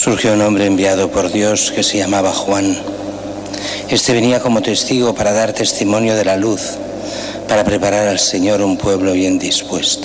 Surgió un hombre enviado por Dios que se llamaba Juan. Este venía como testigo para dar testimonio de la luz, para preparar al Señor un pueblo bien dispuesto.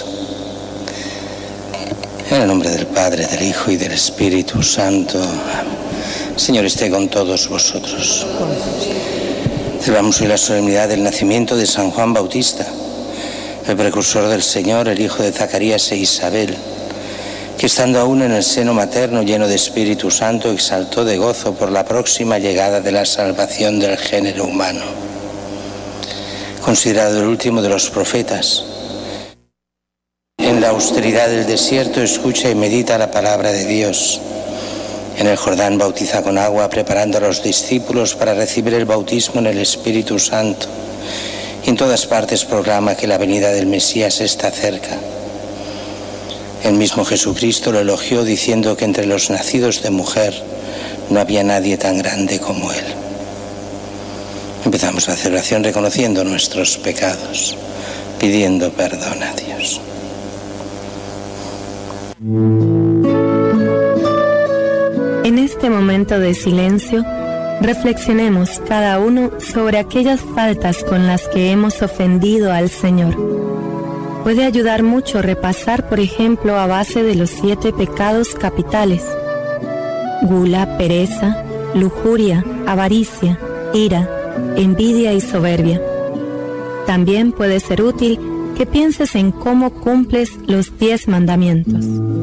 En el nombre del Padre, del Hijo y del Espíritu Santo. El Señor esté con todos vosotros. Celebramos hoy la solemnidad del nacimiento de San Juan Bautista, el precursor del Señor, el hijo de Zacarías e Isabel, que estando aún en el seno materno lleno de Espíritu Santo, exaltó de gozo por la próxima llegada de la salvación del género humano. Considerado el último de los profetas, en la austeridad del desierto escucha y medita la palabra de Dios. En el Jordán bautiza con agua, preparando a los discípulos para recibir el bautismo en el Espíritu Santo. Y en todas partes proclama que la venida del Mesías está cerca. El mismo Jesucristo lo elogió diciendo que entre los nacidos de mujer no había nadie tan grande como Él. Empezamos la celebración reconociendo nuestros pecados, pidiendo perdón a Dios. En este momento de silencio, reflexionemos cada uno sobre aquellas faltas con las que hemos ofendido al Señor. Puede ayudar mucho repasar, por ejemplo, a base de los 7 pecados capitales: gula, pereza, lujuria, avaricia, ira, envidia y soberbia. También puede ser útil que pienses en cómo cumples los 10 mandamientos.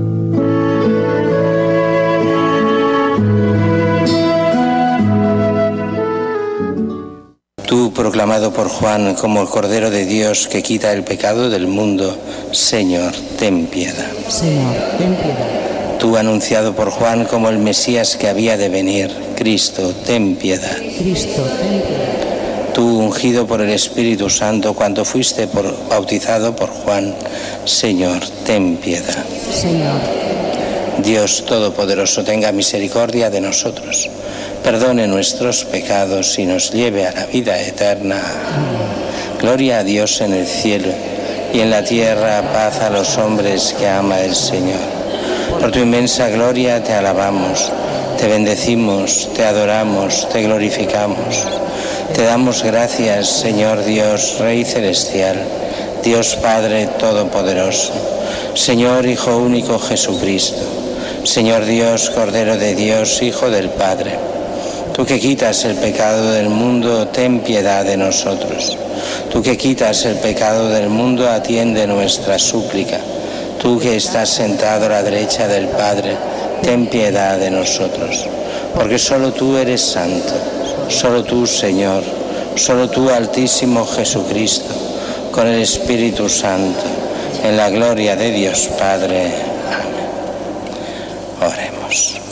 Tú, proclamado por Juan como el Cordero de Dios que quita el pecado del mundo, Señor, ten piedad. Señor, ten piedad. Tú, anunciado por Juan como el Mesías que había de venir, Cristo, ten piedad. Cristo, ten piedad. Tú, ungido por el Espíritu Santo cuando fuiste bautizado por Juan, Señor, ten piedad. Señor. Dios Todopoderoso, tenga misericordia de nosotros, perdone nuestros pecados y nos lleve a la vida eterna. Gloria a Dios en el cielo y en la tierra paz a los hombres que ama el Señor. Por tu inmensa gloria te alabamos, te bendecimos, te adoramos, te glorificamos. Te damos gracias, Señor Dios, Rey Celestial, Dios Padre Todopoderoso, Señor Hijo único Jesucristo, Señor Dios, Cordero de Dios, Hijo del Padre. Tú que quitas el pecado del mundo, ten piedad de nosotros. Tú que quitas el pecado del mundo, atiende nuestra súplica. Tú que estás sentado a la derecha del Padre, ten piedad de nosotros. Porque solo tú eres santo, solo tú, Señor, solo tú, Altísimo Jesucristo, con el Espíritu Santo, en la gloria de Dios Padre. Amén. Oremos.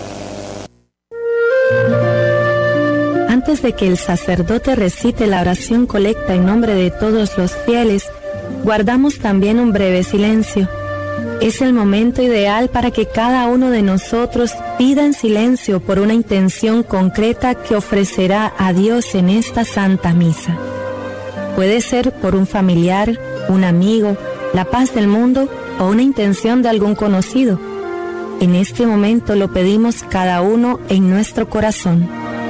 Antes de que el sacerdote recite la oración colecta en nombre de todos los fieles, guardamos también un breve silencio. Es el momento ideal para que cada uno de nosotros pida en silencio por una intención concreta que ofrecerá a Dios en esta Santa Misa. Puede ser por un familiar, un amigo, la paz del mundo o una intención de algún conocido. En este momento lo pedimos cada uno en nuestro corazón.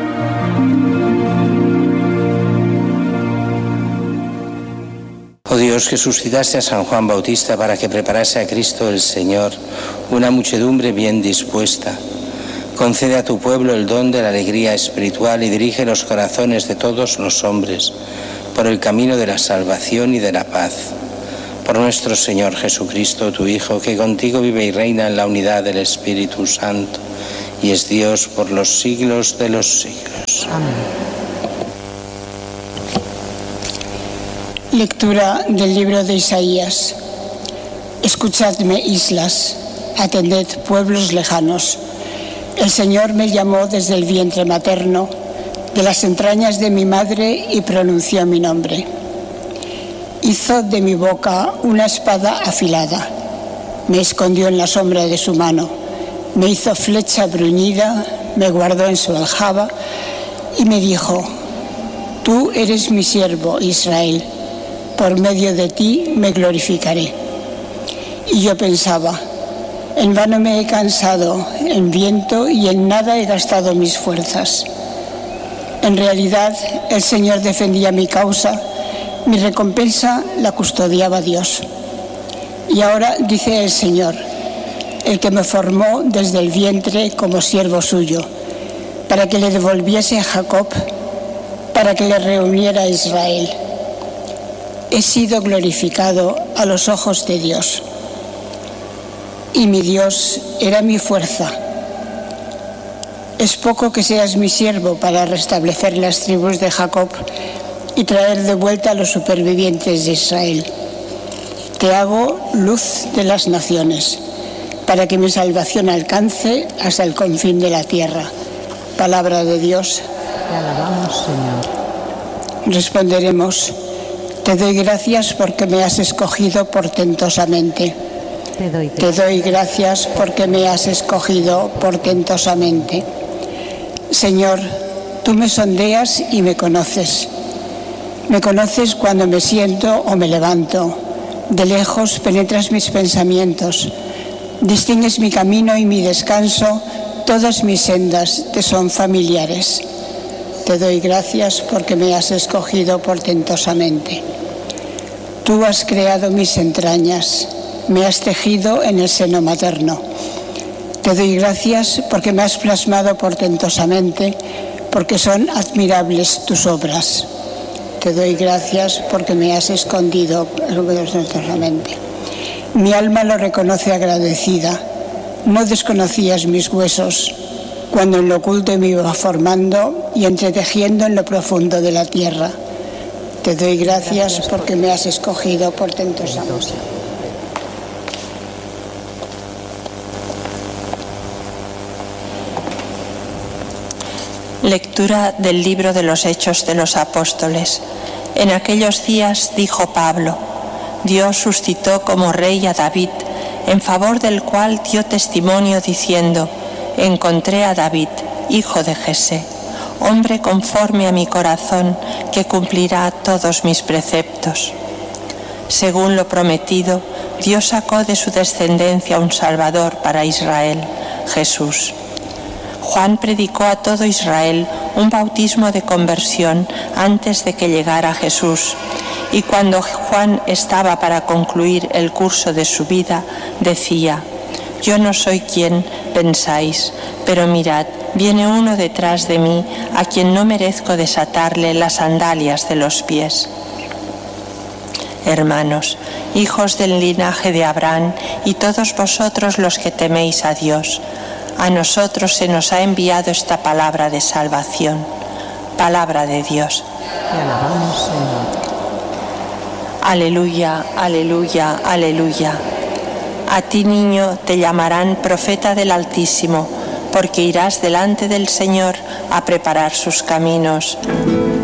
Oh Dios, que suscitaste a San Juan Bautista para que preparase a Cristo el Señor una muchedumbre bien dispuesta, concede a tu pueblo el don de la alegría espiritual y dirige los corazones de todos los hombres por el camino de la salvación y de la paz. Por nuestro Señor Jesucristo, tu Hijo, que contigo vive y reina en la unidad del Espíritu Santo y es Dios por los siglos de los siglos. Amén. Lectura del libro de Isaías. Escuchadme, islas, atended, pueblos lejanos. El Señor me llamó desde el vientre materno, de las entrañas de mi madre, y pronunció mi nombre. Hizo de mi boca una espada afilada, me escondió en la sombra de su mano, me hizo flecha bruñida, me guardó en su aljaba y me dijo: tú eres mi siervo, Israel. Por medio de ti me glorificaré. Y yo pensaba: En vano me he cansado, en viento y en nada he gastado mis fuerzas. En realidad, el Señor defendía mi causa, mi recompensa la custodiaba Dios. Y ahora dice el Señor, el que me formó desde el vientre como siervo suyo, para que le devolviese a Jacob, para que le reuniera a Israel. He sido glorificado a los ojos de Dios. Y mi Dios era mi fuerza. Es poco que seas mi siervo para restablecer las tribus de Jacob y traer de vuelta a los supervivientes de Israel. Te hago luz de las naciones, para que mi salvación alcance hasta el confín de la tierra. Palabra de Dios. Te alabamos, Señor. Responderemos, te doy gracias porque me has escogido portentosamente. Te doy gracias porque me has escogido portentosamente. Señor, tú me sondeas y me conoces. Me conoces cuando me siento o me levanto. De lejos penetras mis pensamientos. Distingues mi camino y mi descanso. Todas mis sendas te son familiares. Te doy gracias porque me has escogido portentosamente. Tú has creado mis entrañas. Me has tejido en el seno materno. Te doy gracias porque me has plasmado portentosamente, porque son admirables tus obras. Te doy gracias porque me has escondido portentosamente. Mi alma lo reconoce agradecida. No desconocías mis huesos, cuando en lo oculto me iba formando y entretejiendo en lo profundo de la tierra. Te doy gracias porque me has escogido portentosamente. Lectura del libro de los Hechos de los Apóstoles. En aquellos días dijo Pablo, Dios suscitó como rey a David, en favor del cual dio testimonio diciendo, encontré a David, hijo de Jesé, hombre conforme a mi corazón, que cumplirá todos mis preceptos. Según lo prometido, Dios sacó de su descendencia un Salvador para Israel, Jesús. Juan predicó a todo Israel un bautismo de conversión antes de que llegara Jesús. Y cuando Juan estaba para concluir el curso de su vida, decía, yo no soy quien pensáis, pero mirad, viene uno detrás de mí a quien no merezco desatarle las sandalias de los pies. Hermanos, hijos del linaje de Abraham y todos vosotros los que teméis a Dios, a nosotros se nos ha enviado esta palabra de salvación, palabra de Dios. Te alabamos, Señor. Aleluya, aleluya, aleluya. A ti, niño, te llamarán profeta del Altísimo, porque irás delante del Señor a preparar sus caminos.